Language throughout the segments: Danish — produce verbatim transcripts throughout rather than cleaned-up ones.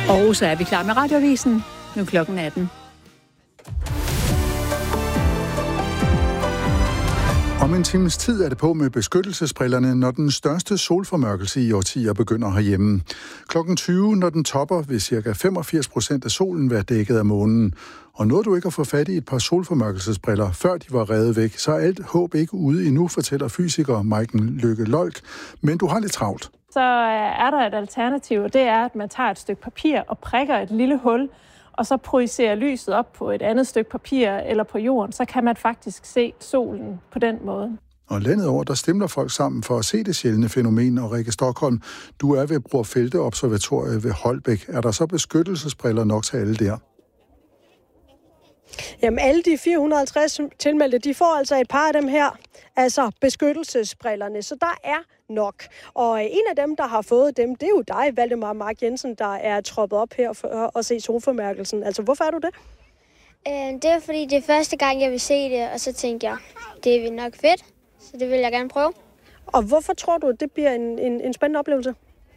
Og så er vi klar med Radioavisen. Nu klokken atten. Om en times tid er det på med beskyttelsesbrillerne, når den største solformørkelse i årtier begynder herhjemme. Klokken tyve, når den topper, vil ca. femogfirs procent af solen være dækket af månen. Og nåede du ikke at få fat i et par solformørkelsesbriller, før de var revet væk, så er alt håb ikke ude endnu, fortæller fysiker Maiken Lykke Lolk. Men du har lidt travlt. Så er der et alternativ, og det er, at man tager et stykke papir og prikker et lille hul, og så projicerer lyset op på et andet stykke papir eller på jorden, så kan man faktisk se solen på den måde. Og landet over, der stemmer folk sammen for at se det sjældne fænomen. Og Rikke Stockholm, du er ved Bror Felte Observatoriet ved Holbæk. Er der så beskyttelsesbriller nok til alle der? Jamen alle de fire hundrede og halvtreds tilmeldte, de får altså et par af dem her, altså beskyttelsesbrillerne, så der er nok. Og en af dem, der har fået dem, det er jo dig, Valdemar Mark Jensen, der er troppet op her for at se solformørkelsen. Altså hvorfor er du det? Øh, det er fordi, det er første gang, jeg vil se det, og så tænkte jeg, det er nok fedt, så det vil jeg gerne prøve. Og hvorfor tror du, at det bliver en, en, en spændende oplevelse?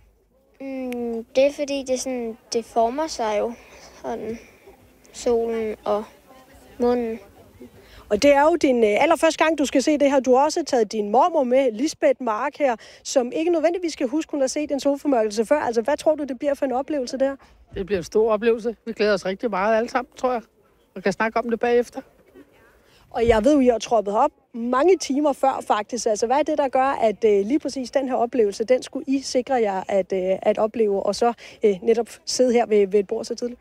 Mm, det er fordi, det, sådan, det former sig jo, sådan solen og månen. Og det er jo din allerførste gang, du skal se det her. Du har også taget din mormor med, Lisbeth Mark her, som ikke nødvendigvis skal huske, hun har set en solformørkelse før. Altså, hvad tror du, det bliver for en oplevelse der? Det bliver en stor oplevelse. Vi glæder os rigtig meget alle sammen, tror jeg. Og kan snakke om det bagefter. Og jeg ved jo, I har troppet op mange timer før faktisk. Altså, hvad er det, der gør, at uh, lige præcis den her oplevelse, den skulle I sikre jer at, uh, at opleve, og så uh, netop sidde her ved, ved et bord så tidligt?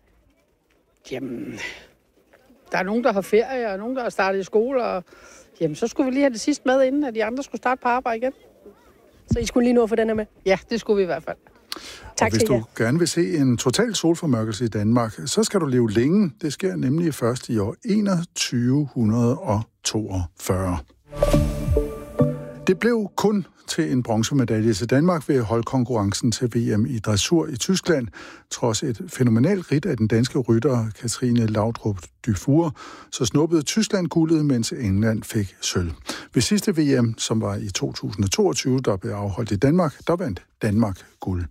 Jamen, der er nogen, der har ferie, og nogen, der har startet i skole, og jamen, så skulle vi lige have det sidste med, inden at de andre skulle starte på arbejde igen. Så I skulle lige nå at få den her med? Ja, det skulle vi i hvert fald. Tak og hvis du jer. gerne vil se en total solformørkelse i Danmark, så skal du leve længe. Det sker nemlig først i år enogtyve toogfyrre. Det blev kun til en bronzemedalje til Danmark ved holdkonkurrencen til V M i dressur i Tyskland, trods et fænomenalt ridt af den danske rytter Katrine Laudrup Dufour, så snuppede Tyskland guldet, mens England fik sølv. Ved sidste V M, som var i to tusind og toogtyve, der blev afholdt i Danmark, der vandt Danmark guld.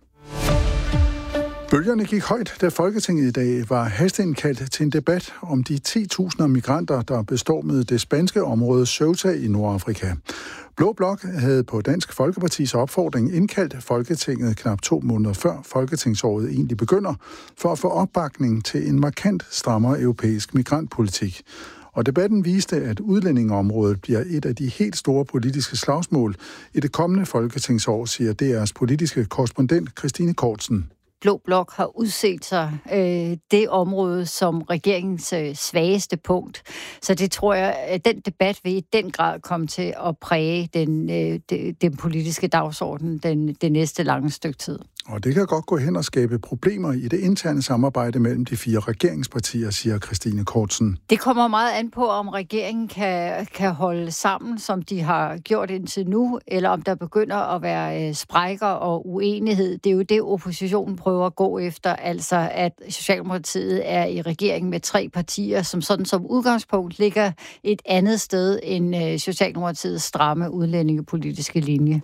Bølgerne gik højt, da Folketinget i dag var hasteindkaldt til en debat om de ti tusinder migranter, der bestormede det spanske område Ceuta i Nordafrika. Blå Blok havde på Dansk Folkepartis opfordring indkaldt Folketinget knap to måneder før Folketingsåret egentlig begynder, for at få opbakning til en markant strammere europæisk migrantpolitik. Og debatten viste, at udlændingeområdet bliver et af de helt store politiske slagsmål i det kommende folketingsår, siger D R's politiske korrespondent Christine Kortsen. Blå Blok har udset sig øh, det område som regeringens øh, svageste punkt. Så det tror jeg, at den debat vil i den grad komme til at præge den, øh, de, den politiske dagsorden den, det næste lange stykke tid. Og det kan godt gå hen og skabe problemer i det interne samarbejde mellem de fire regeringspartier, siger Christine Kortsen. Det kommer meget an på, om regeringen kan, kan holde sammen, som de har gjort indtil nu, eller om der begynder at være øh, sprækker og uenighed. Det er jo det, oppositionen prøver at gå efter, altså at Socialdemokratiet er i regering med tre partier, som sådan som udgangspunkt ligger et andet sted end øh, Socialdemokratiets stramme udlændingepolitiske linje.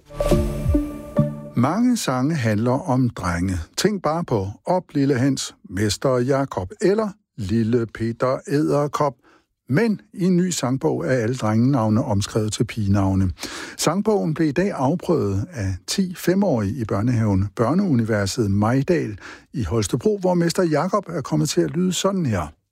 Mange sange handler om drenge. Tænk bare på Op Lille Hans, Mester Jakob eller Lille Peter Edderkop. Men i en ny sangbog er alle drengenavne omskrevet til pigenavne. Sangbogen blev i dag afprøvet af ti femårige i børnehaven Børneuniverset Majdal i Holstebro, hvor Mester Jakob er kommet til at lyde sådan her.